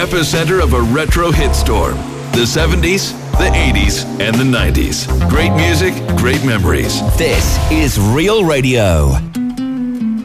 epicenter of a retro hit storm. The 70s, the 80s, and the 90s. Great music, great memories. This is Real Radio.